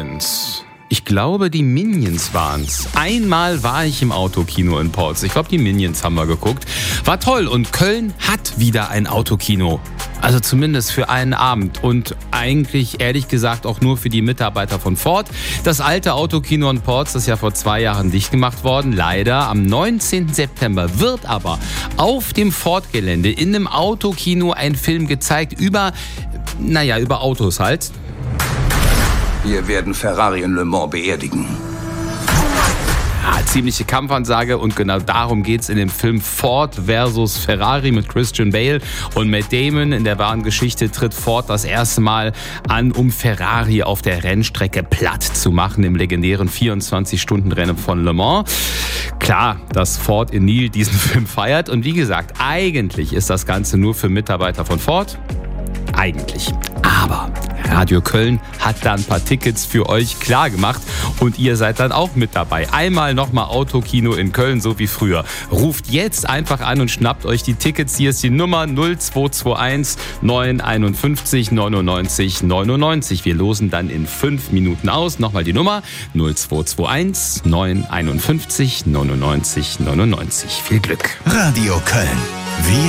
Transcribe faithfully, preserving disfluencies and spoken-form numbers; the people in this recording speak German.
Minions. Ich glaube, die Minions waren's. Einmal war ich im Autokino in Porz. Ich glaube, die Minions haben wir geguckt. War toll und Köln hat wieder ein Autokino. Also zumindest für einen Abend und eigentlich ehrlich gesagt auch nur für die Mitarbeiter von Ford. Das alte Autokino in Porz ist ja vor zwei Jahren dicht gemacht worden. Leider am neunzehnten September wird aber auf dem Ford-Gelände in einem Autokino ein Film gezeigt über, naja, über Autos halt. Wir werden Ferrari in Le Mans beerdigen. Ja, ziemliche Kampfansage und genau darum geht's in dem Film Ford versus Ferrari mit Christian Bale und Matt Damon. In der wahren Geschichte tritt Ford das erste Mal an, um Ferrari auf der Rennstrecke platt zu machen im legendären vierundzwanzig-Stunden-Rennen von Le Mans. Klar, dass Ford in Nîmes diesen Film feiert und wie gesagt, eigentlich ist das Ganze nur für Mitarbeiter von Ford. Eigentlich. Aber Radio Köln hat da ein paar Tickets für euch klar gemacht und ihr seid dann auch mit dabei. Einmal nochmal Autokino in Köln, so wie früher. Ruft jetzt einfach an und schnappt euch die Tickets. Hier ist die Nummer null zwei zwei eins neun fünf eins neunundneunzig neunundneunzig. Wir losen dann in fünf Minuten aus. Nochmal die Nummer null zwei zwei eins neun fünf eins neunundneunzig neunundneunzig. Viel Glück. Radio Köln. Wir